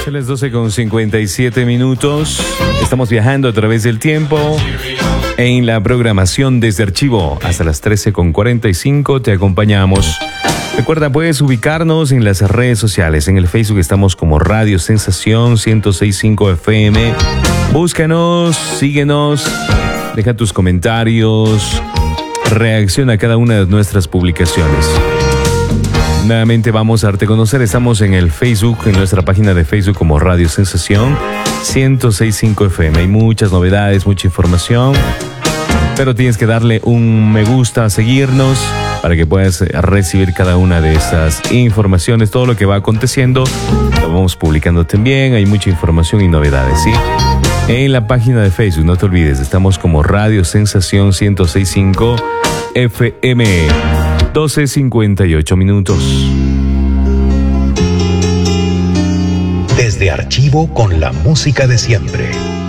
Son las 12:57. Estamos viajando a través del tiempo en la programación desde Archivo. Hasta las 13:45 te acompañamos. Recuerda, puedes ubicarnos en las redes sociales. En el Facebook estamos como Radio Sensación 106.5 FM. Búscanos, síguenos, deja tus comentarios, reacciona a cada una de nuestras publicaciones. Nuevamente vamos a darte a conocer, estamos en el Facebook, en nuestra página de Facebook como Radio Sensación 106.5 FM. Hay muchas novedades, mucha información, pero tienes que darle un me gusta, seguirnos, para que puedas recibir cada una de estas informaciones. Todo lo que va aconteciendo lo vamos publicando también. Hay mucha información y novedades, ¿sí? En la página de Facebook, no te olvides, estamos como Radio Sensación 106.5 FM. 12:58. Desde Archivo con la música de siempre.